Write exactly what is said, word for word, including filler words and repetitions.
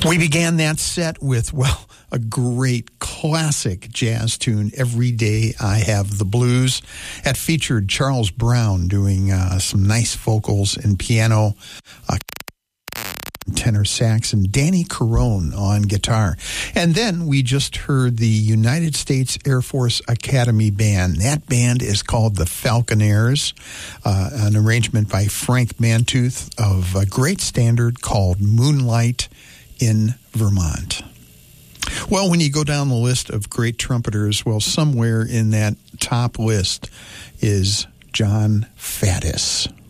We began that set with, well, a great classic jazz tune, Every Day I Have the Blues. That featured Charles Brown doing uh, some nice vocals and piano, uh, tenor sax, and Danny Carone on guitar. And then we just heard the United States Air Force Academy Band. That band is called the Falconeers, uh, an arrangement by Frank Mantooth of a great standard called Moonlight in Vermont. Well, when you go down the list of great trumpeters, well, somewhere in that top list is John Faddis.